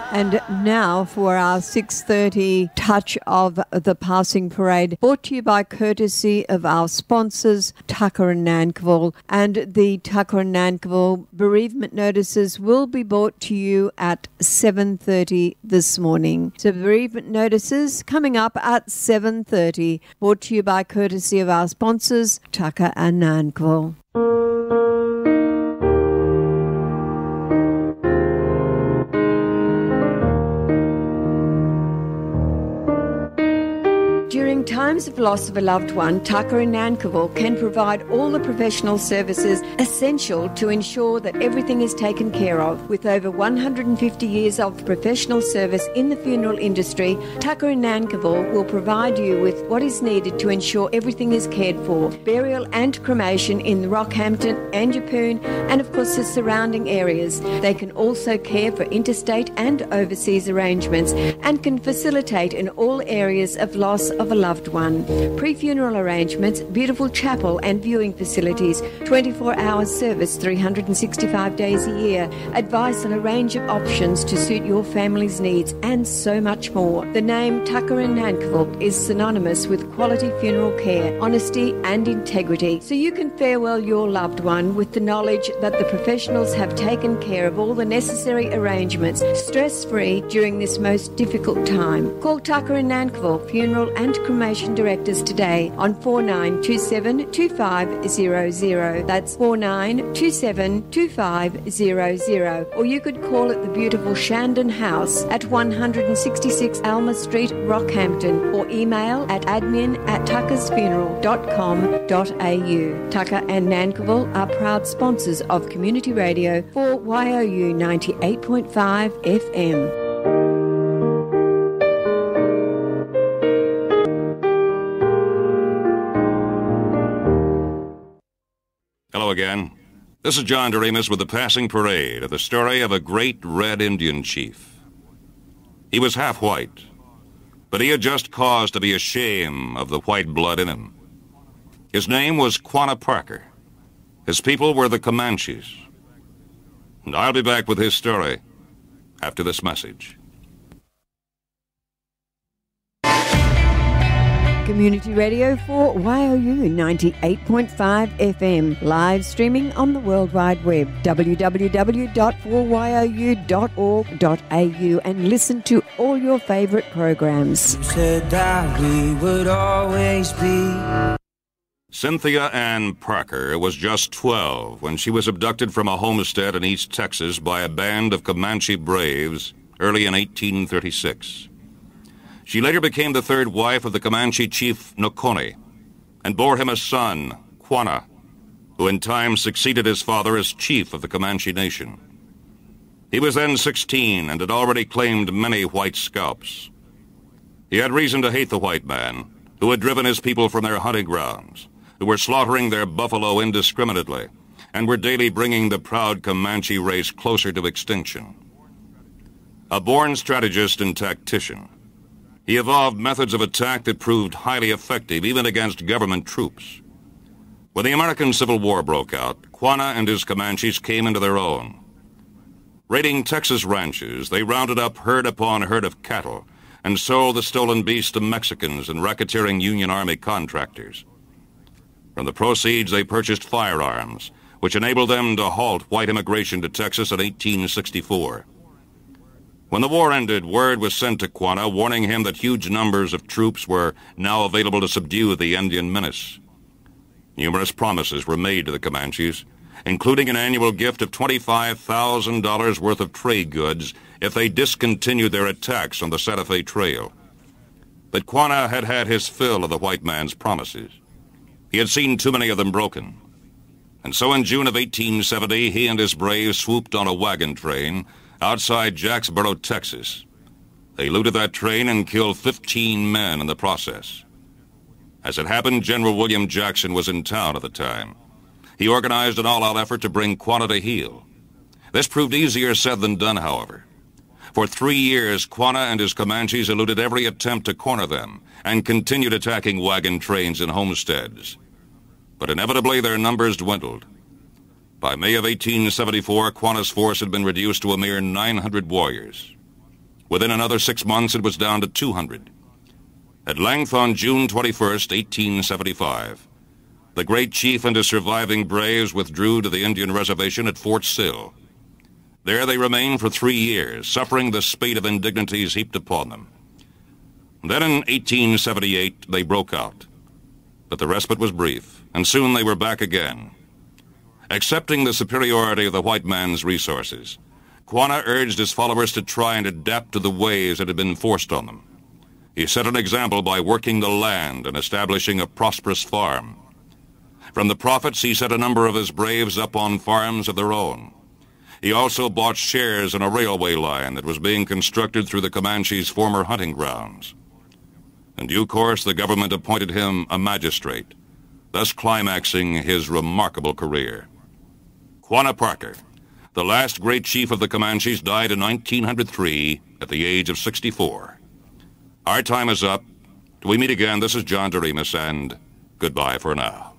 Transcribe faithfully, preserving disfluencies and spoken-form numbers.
And now for our six thirty touch of the passing parade, brought to you by courtesy of our sponsors, Tucker and Nankivell. And the Tucker and Nankivell bereavement notices will be brought to you at seven thirty this morning. So bereavement notices coming up at seven thirty, brought to you by courtesy of our sponsors, Tucker and Nankivell. During times of loss of a loved one, Tucker and Nankivell can provide all the professional services essential to ensure that everything is taken care of. With over one hundred fifty years of professional service in the funeral industry, Tucker and Nankivell will provide you with what is needed to ensure everything is cared for. Burial and cremation in Rockhampton and Yeppoon, and of course the surrounding areas. They can also care for interstate and overseas arrangements and can facilitate in all areas of loss of a loved one. Pre-funeral arrangements, beautiful chapel and viewing facilities, twenty-four hour service, three hundred sixty-five days a year, advice on a range of options to suit your family's needs, and so much more. The name Tucker and Nankivell is synonymous with quality funeral care, honesty and integrity, so you can farewell your loved one with the knowledge that the professionals have taken care of all the necessary arrangements, stress-free during this most difficult time. Call Tucker and Nankivell Funeral and Cremation Directors today on four nine two seven two five zero zero. That's four nine two seven two five zero zero. Or you could call at the beautiful Shandon House at one sixty-six Alma Street, Rockhampton, or email at admin at tuckersfuneral dot com dot a u. Tucker and Nankivell are proud sponsors of Community Radio for Y O U ninety-eight point five F M. Hello again. This is John Doremus with the passing parade of the story of a great red Indian chief. He was half white, but he had just cause to be ashamed of the white blood in him. His name was Quanah Parker. His people were the Comanches. And I'll be back with his story after this message. Community Radio for Y O U ninety-eight point five F M, live streaming on the World Wide Web, w w w dot four y o u dot org dot a u, and listen to all your favourite programs. You said that we would always be. Cynthia Ann Parker was just twelve when she was abducted from a homestead in East Texas by a band of Comanche braves early in eighteen thirty-six. She later became the third wife of the Comanche chief Noconi and bore him a son, Quanah, who in time succeeded his father as chief of the Comanche nation. He was then sixteen and had already claimed many white scalps. He had reason to hate the white man, who had driven his people from their hunting grounds, who were slaughtering their buffalo indiscriminately, and were daily bringing the proud Comanche race closer to extinction. A born strategist and tactician, he evolved methods of attack that proved highly effective even against government troops. When the American Civil War broke out, Quanah and his Comanches came into their own. Raiding Texas ranches, they rounded up herd upon herd of cattle and sold the stolen beasts to Mexicans and racketeering Union Army contractors. From the proceeds, they purchased firearms, which enabled them to halt white immigration to Texas in eighteen sixty-four. When the war ended, word was sent to Quanah warning him that huge numbers of troops were now available to subdue the Indian menace. Numerous promises were made to the Comanches, including an annual gift of twenty-five thousand dollars worth of trade goods if they discontinued their attacks on the Santa Fe Trail. But Quanah had had his fill of the white man's promises. He had seen too many of them broken. And so in June of eighteen seventy, he and his braves swooped on a wagon train outside Jacksboro, Texas. They looted that train and killed fifteen men in the process. As it happened, General William Jackson was in town at the time. He organized an all-out effort to bring Quanah to heel. This proved easier said than done, however. For three years, Quanah and his Comanches eluded every attempt to corner them and continued attacking wagon trains and homesteads. But inevitably, their numbers dwindled. By May of eighteen seventy-four, Quanah's force had been reduced to a mere nine hundred warriors. Within another six months, it was down to two hundred. At length, on June twenty-first, eighteen seventy-five, the great chief and his surviving braves withdrew to the Indian reservation at Fort Sill. There they remained for three years, suffering the spate of indignities heaped upon them. Then in eighteen seventy-eight, they broke out. But the respite was brief, and soon they were back again. Accepting the superiority of the white man's resources, Quanah urged his followers to try and adapt to the ways that had been forced on them. He set an example by working the land and establishing a prosperous farm. From the profits, he set a number of his braves up on farms of their own. He also bought shares in a railway line that was being constructed through the Comanches' former hunting grounds. In due course, the government appointed him a magistrate, thus climaxing his remarkable career. Quanah Parker, the last great chief of the Comanches, died in nineteen oh three at the age of sixty-four. Our time is up. Till we meet again, this is John Doremus, and goodbye for now.